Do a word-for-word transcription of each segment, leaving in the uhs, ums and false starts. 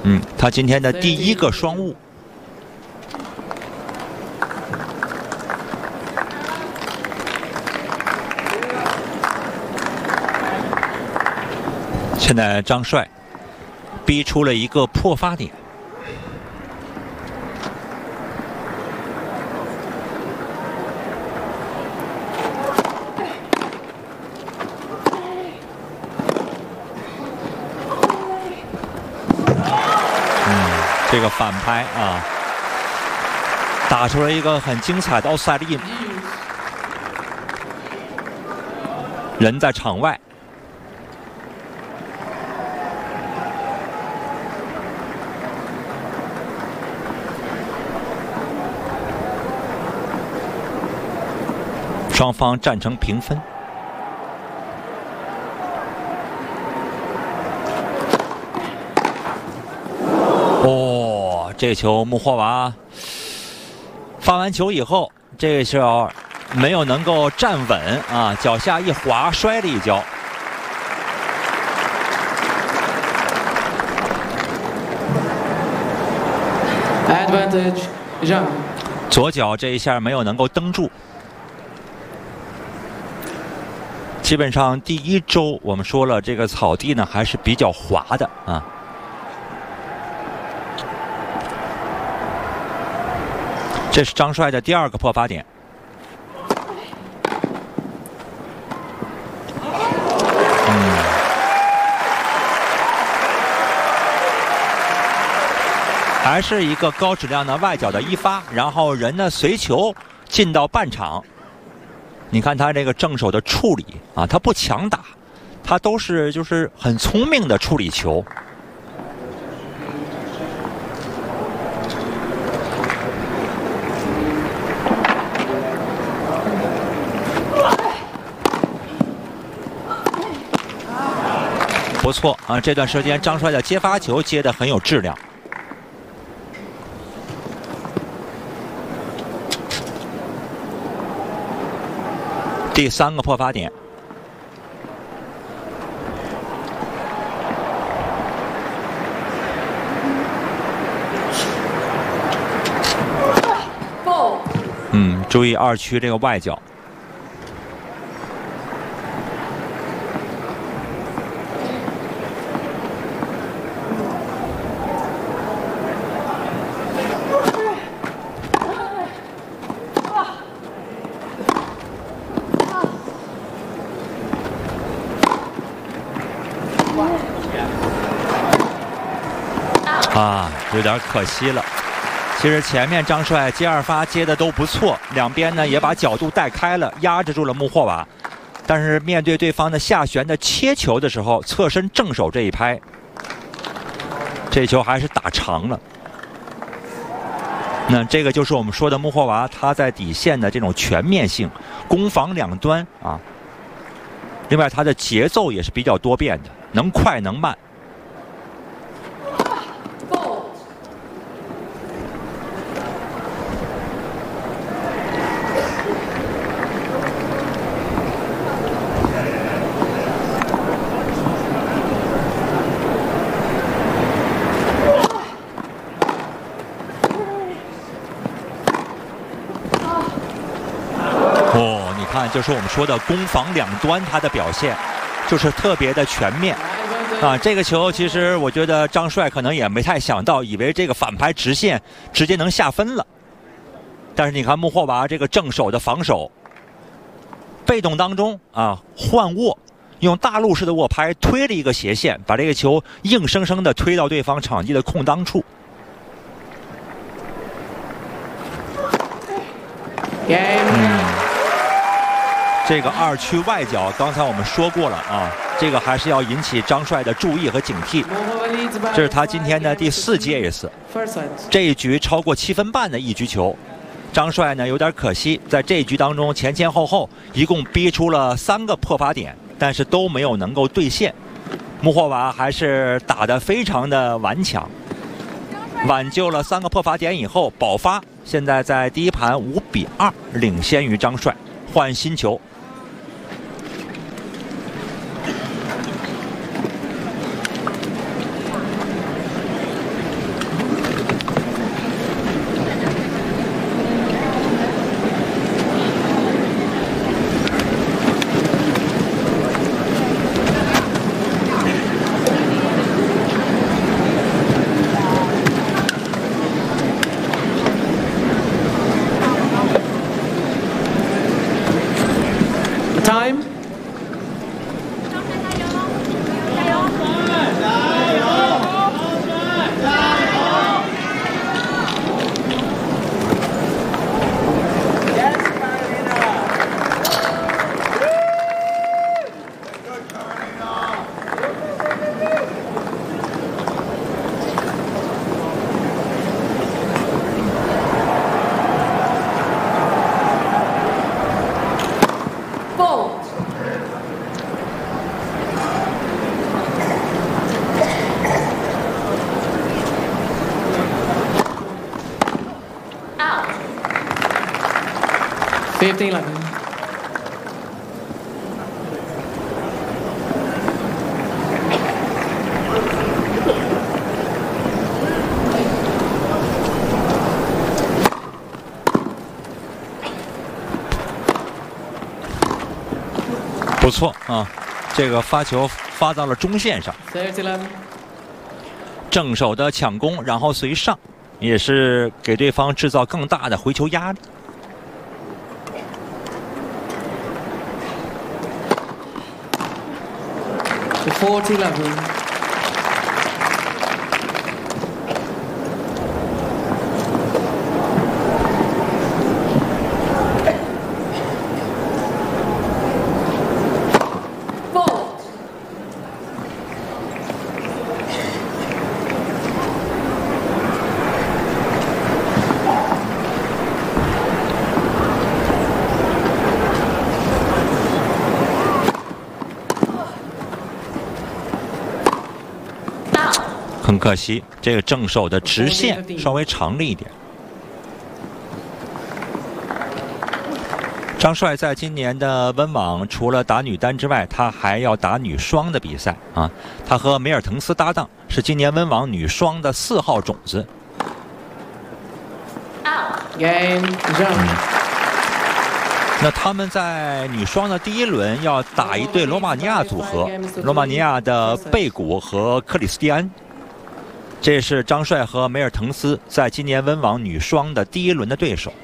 嗯，他今天的第一个双误。现在张帅逼出了一个破发点。 这个反拍啊，打出了一个很精彩的奥赛利，人在场外。双方战成平分。 哦，这球穆霍娃发完球以后，这个球没有能够站稳啊，脚下一滑摔了一跤。 Advantage， 让。 左脚这一下没有能够蹬住。基本上第一周我们说了，这个草地呢还是比较滑的啊。 这是张帅的第二个破发点。嗯，还是一个高质量的外脚的一发，然后人呢随球进到半场。你看他这个正手的处理啊，他不强打，他都是就是很聪明的处理球。 不错啊，这段时间张帅的接发球接得很有质量。第三个破发点。嗯，注意二区这个外脚。 啊，有点可惜了。其实前面张帅接二发接的都不错，两边呢也把角度带开了，压制住了穆霍娃。但是面对对方的下旋的切球的时候，侧身正手这一拍，这球还是打长了。那这个就是我们说的穆霍娃他在底线的这种全面性，攻防两端啊。另外他的节奏也是比较多变的，能快能慢。 就是我们说的攻防两端，他的表现就是特别的全面啊。这个球其实我觉得张帅可能也没太想到，以为这个反拍直线直接能下分了。但是你看穆霍娃这个正手的防守，被动当中啊换握，用大陆式的握拍推了一个斜线，把这个球硬生生的推到对方场地的空当处。嗯。 这个二区外脚，刚才我们说过了啊，这个还是要引起张帅的注意和警惕。这是他今天的第四记 ace， 这一局超过七分半的一局球，张帅呢有点可惜，在这一局当中前前后后一共逼出了三个破发点，但是都没有能够兑现。穆霍娃还是打得非常的顽强，挽救了三个破发点以后保发，现在在第一盘五比二领先于张帅，换新球。 fifteen eleven. 不错啊，这个发球发到了中线上，正手的抢攻，然后随上，也是给对方制造更大的回球压力。 forty eleven. 很可惜，这个正手的直线稍微长了一点。张帅在今年的温网除了打女单之外，他还要打女双的比赛啊。他和梅尔滕斯搭档，是今年温网女双的四号种子。 Game 嗯、那他们在女双的第一轮要打一对罗马尼亚组合，罗马尼亚的贝古和克里斯蒂安。这是张帅和梅尔滕斯在今年温网女双的第一轮的对手。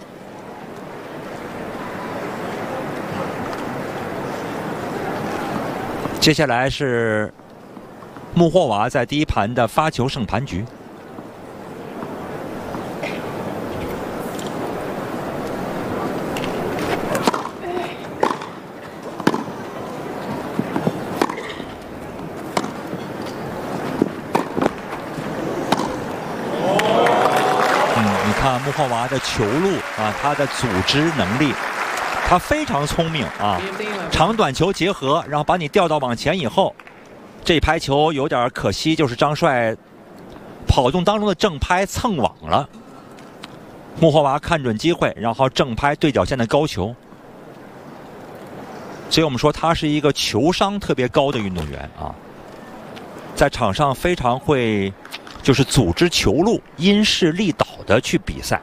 接下来是穆霍娃在第一盘的发球胜盘局。穆霍娃的球路啊，他的组织能力，他非常聪明啊，长短球结合，然后把你调到往前以后，这拍球有点可惜，就是张帅跑动当中的正拍蹭网了。穆霍娃看准机会，然后正拍对角线的高球，所以我们说他是一个球商特别高的运动员啊，在场上非常会。就是组织球路，因势利导的去比赛。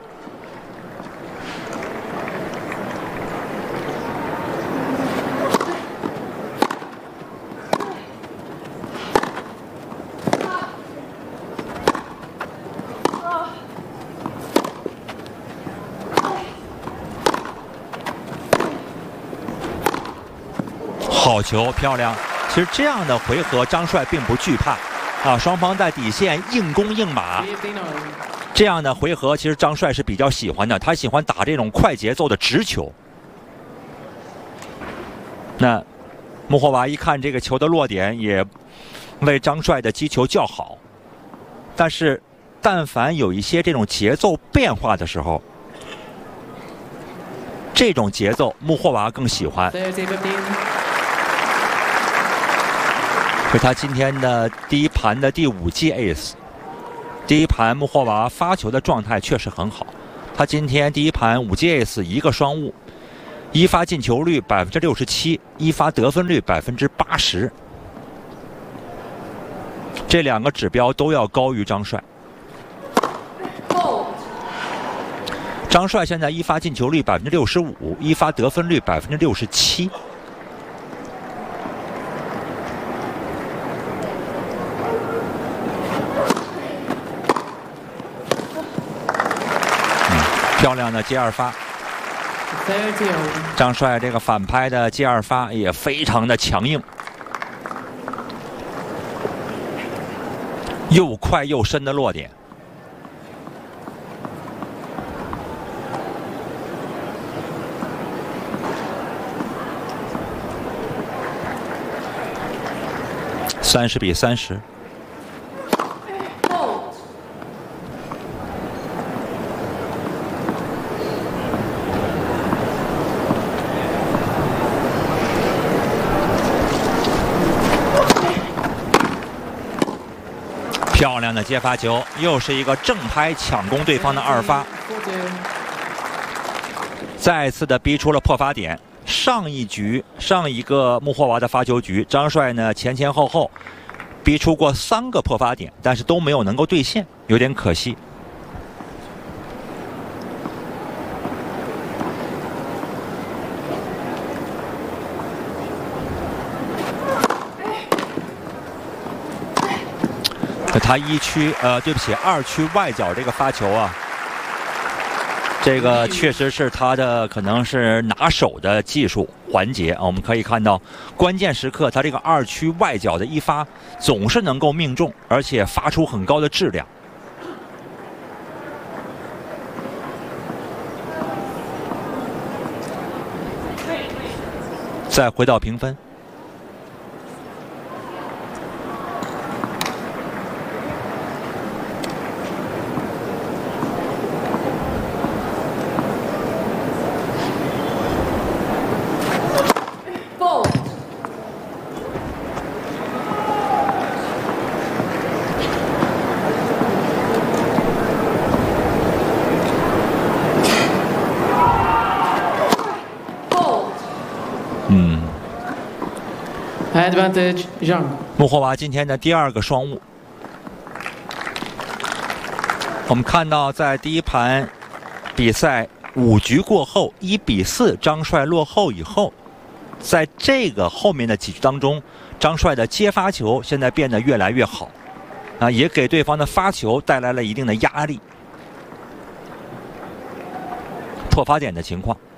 好球，漂亮！其实这样的回合，张帅并不惧怕。啊，双方在底线硬攻硬马，这样的回合其实张帅是比较喜欢的，他喜欢打这种快节奏的直球。那穆霍娃一看这个球的落点，也为张帅的击球叫好。但是，但凡有一些这种节奏变化的时候，这种节奏穆霍娃更喜欢。是他今天的第一盘的第五记 ace， 第一盘穆霍娃发球的状态确实很好。他今天第一盘五记 ace 一个双误，一发进球率百分之六十七，一发得分率百分之八十，这两个指标都要高于张帅。张帅现在一发进球率百分之六十五，一发得分率百分之六十七。漂亮的接二发，张帅这个反拍的接二发也非常的强硬，又快又深的落点。三十比三十。漂亮的接发球，又是一个正拍抢攻对方的二发。 再次的逼出了破发点。上一局上一个穆霍娃的发球局，张帅呢前前后后逼出过三个破发点，但是都没有能够兑现，有点可惜。他一区呃，对不起，二区外角这个发球啊，这个确实是他的可能是拿手的技术环节啊。我们可以看到，关键时刻他这个二区外角的一发总是能够命中，而且发出很高的质量。再回到评分。嗯 Advantage, Zhang. 穆霍娃今天的第二个双误。我们看到，在第一盘比赛五局过后，一比四张帅落后以后，在这个后面的几局当中，张帅的接发球现在变得越来越好，啊，也给对方的发球带来了一定的压力。破发点的情况。